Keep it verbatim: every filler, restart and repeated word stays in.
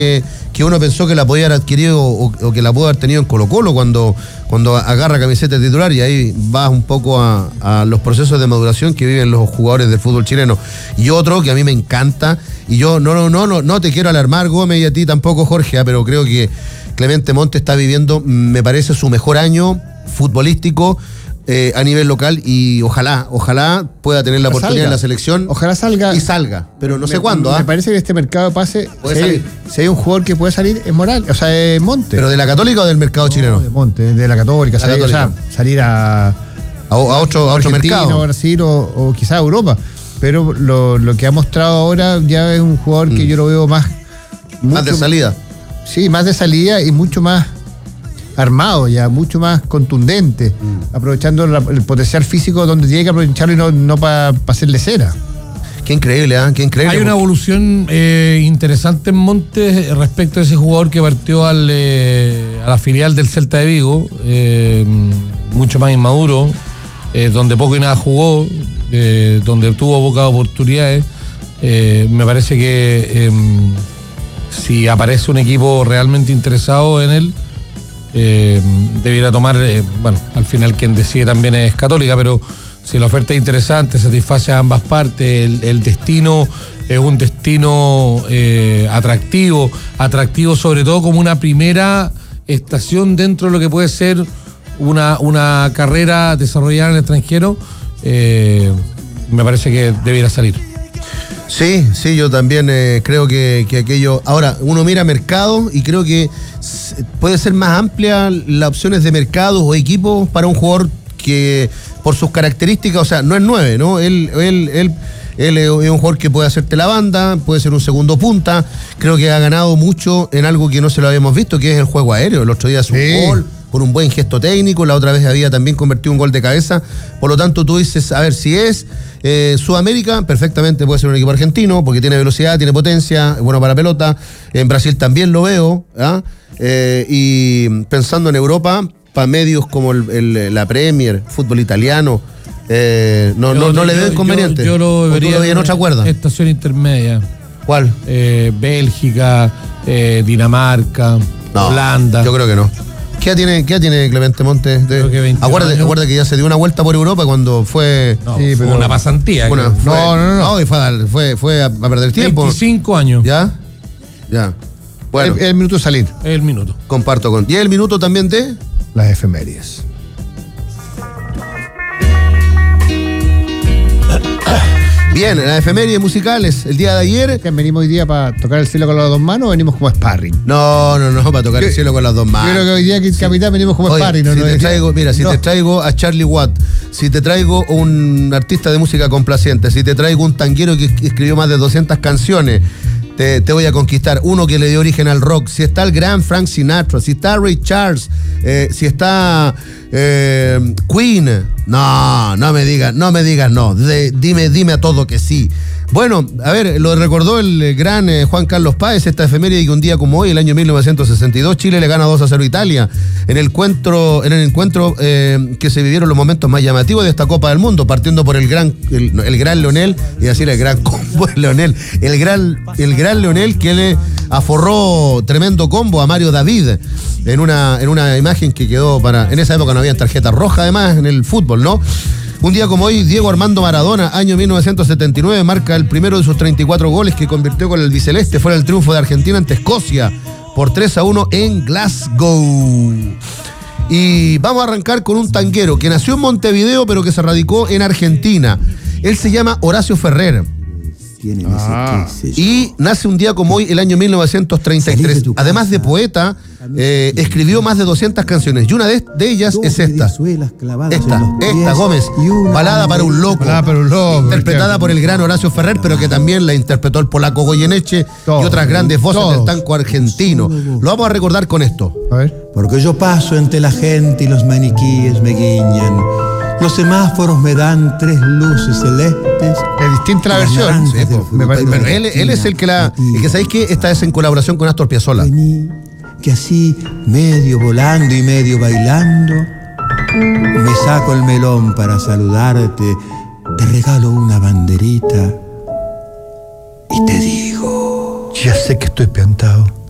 que, que uno pensó que la podía haber adquirido o, o que la pudo haber tenido en Colo-Colo cuando, cuando agarra camiseta titular, y ahí vas un poco a, a los procesos de maduración que viven los jugadores del fútbol chileno. Y otro que a mí me encanta, y yo no, no, no, no, no te quiero alarmar, Gómez, y a ti tampoco, Jorge, ¿eh? Pero creo que Clemente Montes está viviendo, me parece, su mejor año futbolístico eh, a nivel local, y ojalá, ojalá pueda tener la ojalá oportunidad salga. en la selección. Ojalá salga. Y salga, pero no me, sé cuándo. Me ¿ah? parece que este mercado de pase, Puede si hay, salir. si hay un jugador que puede salir, es Morales, o sea, es Montes. ¿Pero de la Católica o del mercado No, chileno? de Montes, de la Católica, La salir, Católica. O sea, salir a, A, a otro, a otro Argentina, mercado. Brasil o, o quizás Europa. Pero lo, lo que ha mostrado ahora ya es un jugador que Mm. yo lo veo más. Más de mucho- salida. Sí, más de salida y mucho más armado ya, mucho más contundente, Mm. aprovechando la- el potencial físico donde tiene que aprovecharlo y no, no para hacerle cera. Qué increíble, ¿ah? Qué increíble. Hay una evolución eh, interesante en Montes respecto a ese jugador que partió al, eh, a la filial del Celta de Vigo, eh, mucho más inmaduro, eh, donde poco y nada jugó, eh, donde tuvo pocas oportunidades. Eh, me parece que eh, si aparece un equipo realmente interesado en él, eh, debiera tomar, eh, bueno, al final quien decide también es Católica, pero si la oferta es interesante, satisface a ambas partes, el, el destino es un destino eh, atractivo, atractivo sobre todo como una primera estación dentro de lo que puede ser una, una carrera desarrollada en el extranjero, eh, me parece que debiera salir. Sí, sí, yo también eh, creo que, que aquello... Ahora, uno mira mercado y creo que s- puede ser más amplia las opciones de mercados o equipos para un jugador que, por sus características, o sea, no es nueve, ¿no? Él, él, él, él es un jugador que puede hacerte la banda, puede ser un segundo punta. Creo que ha ganado mucho en algo que no se lo habíamos visto, que es el juego aéreo. El otro día hace Sí. un gol por un buen gesto técnico, la otra vez había también convertido un gol de cabeza. Por lo tanto, tú dices, a ver, si es eh, Sudamérica, perfectamente puede ser un equipo argentino, porque tiene velocidad, tiene potencia, es bueno para pelota. En Brasil también lo veo, ¿ah? Eh, y pensando en Europa, para medios como el, el- la Premier, fútbol italiano, eh, no, no, no le veo Yo- inconveniente. Yo, yo lo ¿O tú vería lo veías en otra cuerda? Estación intermedia. ¿Cuál? Eh, Bélgica, eh, Dinamarca, No, Holanda. yo creo que no. ¿Qué edad tiene, qué edad tiene Clemente Montes? De- Creo que veintiún acuérdate, años. acuérdate que ya se dio una vuelta por Europa cuando fue... No, Sí, fue pero- una pasantía. Una- creo. fue- No, no, no. y fue, a- fue, fue a, a perder tiempo. veinticinco años. ¿Ya? Ya. Bueno, Es el minuto de salir, Es el minuto. comparto con... ¿Y el minuto también de...? las efemérides. Bien, las efemérides musicales. El día de ayer... ¿Qué, ¿Venimos hoy día para tocar el cielo con las dos manos o venimos como sparring? No, no, no, para tocar el Yo- cielo con las dos manos. Yo creo que hoy día, que capitán, venimos como Oye, sparring. ¿no? si No, te no, traigo, mira, si no. te traigo a Charlie Watt, si te traigo un artista de música complaciente, si te traigo un tanguero que escribió más de doscientas canciones, te, te voy a conquistar. Uno que le dio origen al rock. Si está el gran Frank Sinatra, si está Ray Charles, eh, si está eh, Queen, no, no me digas, no me digas no. De- dime, dime a todo que sí. Bueno, a ver, lo recordó el gran eh, Juan Carlos Páez, esta efeméride que un día como hoy, el año mil novecientos sesenta y dos, Chile le gana dos a cero a Italia. En el encuentro, en el encuentro eh, que se vivieron los momentos más llamativos de esta Copa del Mundo, partiendo por el gran, el, el gran Leonel, y decir el gran combo de Leonel, el gran, el gran Leonel que le aforró tremendo combo a Mario David en una, en una imagen que quedó para. En esa época no había tarjeta roja, además, en el fútbol, ¿no? Un día como hoy, Diego Armando Maradona, año mil novecientos setenta y nueve, marca el primero de sus treinta y cuatro goles que convirtió con el biceleste. Fue el triunfo de Argentina ante Escocia por tres a uno en Glasgow. Y vamos a arrancar con un tanguero que nació en Montevideo pero que se radicó en Argentina. Él se llama Horacio Ferrer. Tienen Ah. ese qué sé yo. Y nace un día como hoy, el año mil novecientos treinta y tres. Salí de tu casa. Además de poeta, eh, escribió más de doscientas canciones. Y una de, de ellas Dos es esta. venezuelas clavadas Esta, en los pies esta, Gómez. y una Balada para un loco. Balada para un loco. Interpretada por el gran Horacio Ferrer, pero que también la interpretó el polaco Goyeneche Todos, y otras grandes voces todos. del tango argentino. Lo vamos a recordar con esto. A ver. Porque yo paso entre la gente y los maniquíes me guiñan. Los semáforos me dan tres luces celestes. Es distinta la Las versión. naranjas Sí, del po. Me frutal parece- Pero él, él es el que la. El que sabéis que esta es en colaboración con Astor Piazzolla. Vení, que así, medio volando y medio bailando, me saco el melón para saludarte, te regalo una banderita y te digo... Ya sé que estoy piantado.